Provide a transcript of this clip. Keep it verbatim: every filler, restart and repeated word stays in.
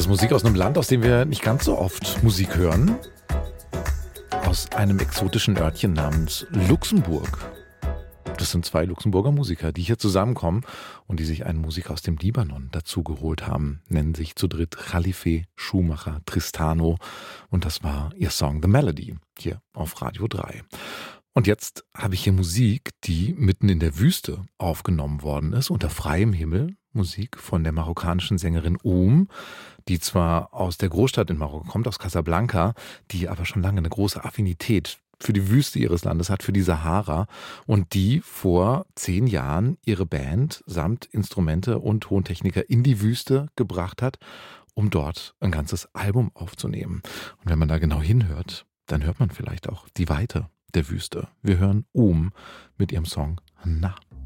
Das ist Musik aus einem Land, aus dem wir nicht ganz so oft Musik hören. Aus einem exotischen Örtchen namens Luxemburg. Das sind zwei Luxemburger Musiker, die hier zusammenkommen und die sich einen Musiker aus dem Libanon dazu geholt haben. Nennen sich zu dritt Khalife, Schumacher, Tristano. Und das war ihr Song The Melody hier auf Radio drei. Und jetzt habe ich hier Musik, die mitten in der Wüste aufgenommen worden ist, unter freiem Himmel. Musik von der marokkanischen Sängerin Oum, die zwar aus der Großstadt in Marokko kommt, aus Casablanca, die aber schon lange eine große Affinität für die Wüste ihres Landes hat, für die Sahara, und die vor zehn Jahren ihre Band samt Instrumente und Tontechniker in die Wüste gebracht hat, um dort ein ganzes Album aufzunehmen. Und wenn man da genau hinhört, dann hört man vielleicht auch die Weite der Wüste. Wir hören Oum mit ihrem Song Na.